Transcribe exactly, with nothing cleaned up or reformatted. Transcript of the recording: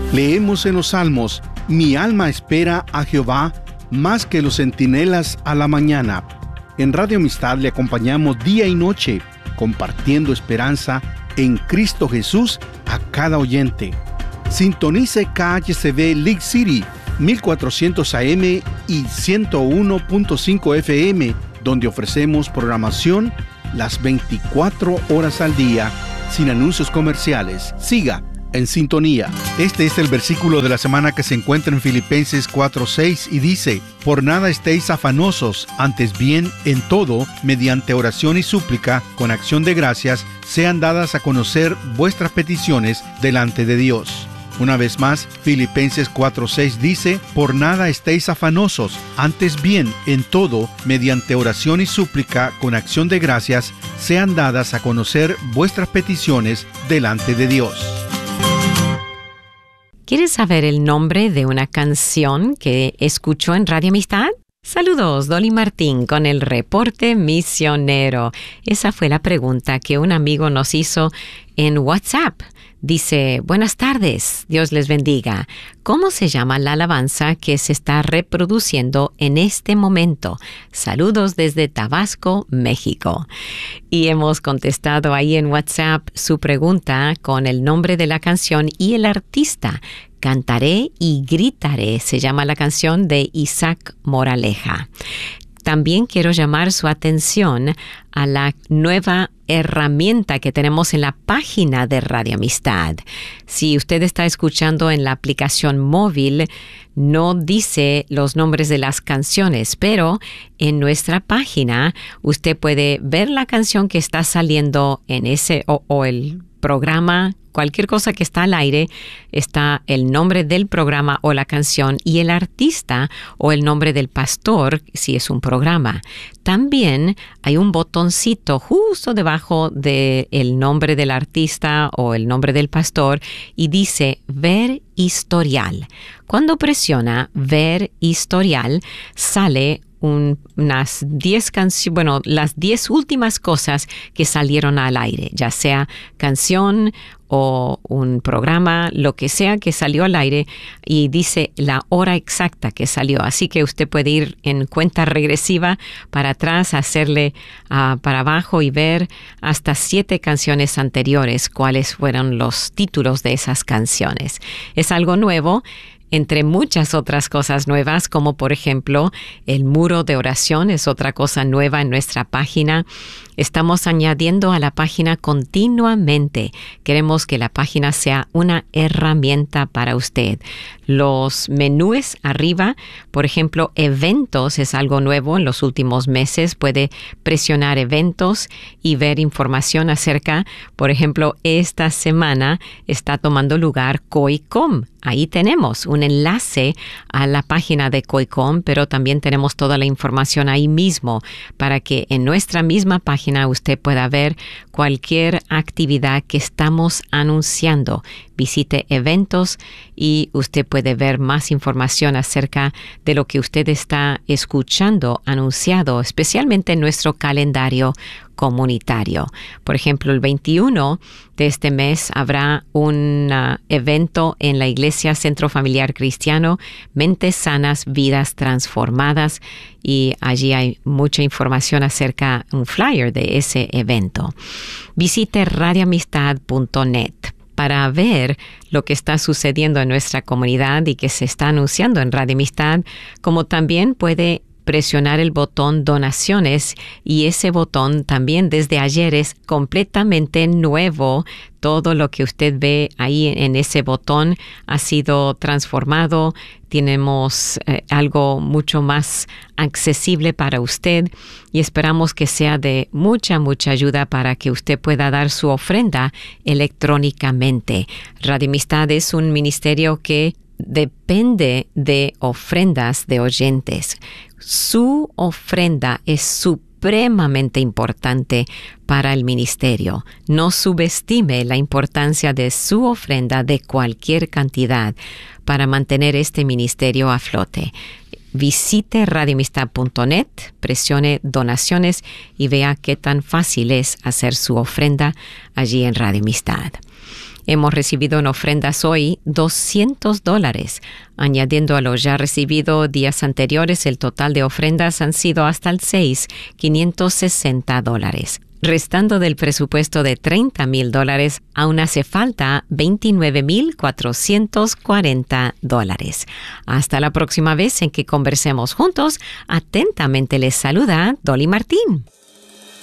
Leemos en los Salmos: mi alma espera a Jehová más que los centinelas a la mañana. En Radio Amistad le acompañamos día y noche, compartiendo esperanza en Cristo Jesús a cada oyente. Sintonice K H C B League City, mil cuatrocientos A M y ciento uno punto cinco F M, donde ofrecemos programación las veinticuatro horas al día, sin anuncios comerciales. Siga en sintonía. Este es el versículo de la semana que se encuentra en Filipenses cuatro seis y dice: por nada estéis afanosos, antes bien en todo, mediante oración y súplica, con acción de gracias, sean dadas a conocer vuestras peticiones delante de Dios. Una vez más, Filipenses cuatro seis dice: por nada estéis afanosos, antes bien en todo, mediante oración y súplica, con acción de gracias, sean dadas a conocer vuestras peticiones delante de Dios. ¿Quieres saber el nombre de una canción que escuchó en Radio Amistad? Saludos, Dolly Martín con el reporte misionero. Esa fue la pregunta que un amigo nos hizo en WhatsApp. Dice: buenas tardes, Dios les bendiga. ¿Cómo se llama la alabanza que se está reproduciendo en este momento? Saludos desde Tabasco, México. Y hemos contestado ahí en WhatsApp su pregunta con el nombre de la canción y el artista. Cantaré y gritaré se llama la canción de Isaac Moraleja. También quiero llamar su atención a la nueva herramienta que tenemos en la página de Radio Amistad. Si usted está escuchando en la aplicación móvil, no dice los nombres de las canciones, pero en nuestra página usted puede ver la canción que está saliendo en ese o, o el programa. Cualquier cosa que está al aire, está el nombre del programa o la canción y el artista o el nombre del pastor, si es un programa. También hay un botoncito justo debajo del nombre del artista o el nombre del pastor y dice Ver historial. Cuando presiona Ver historial, sale Un, unas diez canciones, bueno, las diez últimas cosas que salieron al aire, ya sea canción o un programa, lo que sea que salió al aire, y dice la hora exacta que salió. Así que usted puede ir en cuenta regresiva para atrás, hacerle uh, para abajo y ver hasta siete canciones anteriores, cuáles fueron los títulos de esas canciones. Es algo nuevo, entre muchas otras cosas nuevas, como por ejemplo el muro de oración es otra cosa nueva en nuestra página. Estamos añadiendo a la página continuamente. Queremos que la página sea una herramienta para usted. Los menús arriba, por ejemplo, eventos es algo nuevo en los últimos meses. Puede presionar eventos y ver información acerca, por ejemplo, esta semana está tomando lugar COICOM. Ahí tenemos un enlace a la página de COICOM, pero también tenemos toda la información ahí mismo para que en nuestra misma página usted pueda ver cualquier actividad que estamos anunciando. Visite eventos y usted puede ver más información acerca de lo que usted está escuchando anunciado, especialmente en nuestro calendario comunitario. Por ejemplo, el veintiuno de este mes habrá un uh, evento en la Iglesia Centro Familiar Cristiano, Mentes Sanas, Vidas Transformadas, y allí hay mucha información acerca de un flyer de ese evento. Visite radio amistad punto net para ver lo que está sucediendo en nuestra comunidad y que se está anunciando en Radio Amistad, como también puede presionar el botón donaciones, y ese botón también desde ayer es completamente nuevo. Todo lo que usted ve ahí en ese botón ha sido transformado. Tenemos eh, algo mucho más accesible para usted y esperamos que sea de mucha, mucha ayuda para que usted pueda dar su ofrenda electrónicamente. Radio Amistad es un ministerio que depende de ofrendas de oyentes. Su ofrenda es supremamente importante para el ministerio. No subestime la importancia de su ofrenda de cualquier cantidad para mantener este ministerio a flote. Visite radio amistad punto net, presione donaciones y vea qué tan fácil es hacer su ofrenda allí en Radio Amistad. Hemos recibido en ofrendas hoy doscientos dólares. Añadiendo a lo ya recibido días anteriores, el total de ofrendas han sido hasta el seis, quinientos sesenta dólares. Restando del presupuesto de treinta mil dólares, aún hace falta veintinueve mil cuatrocientos cuarenta dólares. Hasta la próxima vez en que conversemos juntos, atentamente les saluda Dolly Martín.